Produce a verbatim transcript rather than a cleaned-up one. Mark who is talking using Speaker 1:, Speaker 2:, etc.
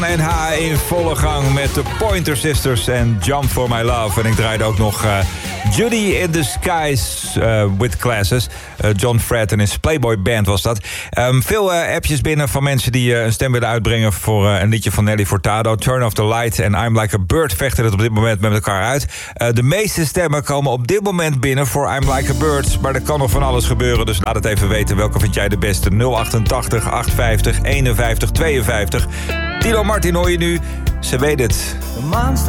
Speaker 1: En H in volle gang met de Pointer Sisters en Jump for My Love. En ik draaide ook nog uh, Judy in the Skies uh, with Glasses. Uh, John Fred en his Playboy Band was dat. Um, veel uh, appjes binnen van mensen die uh, een stem willen uitbrengen voor uh, een liedje van Nelly Furtado. Turn Off the Light en I'm Like a Bird vechten het op dit moment met elkaar uit. Uh, de meeste stemmen komen op dit moment binnen voor I'm Like a Bird. Maar er kan nog van alles gebeuren, dus laat het even weten. Welke vind jij de beste? nul achtentachtig achtenvijftig eenenvijftig tweeënvijftig. Tilo Martin hoor je nu. Ze weet het.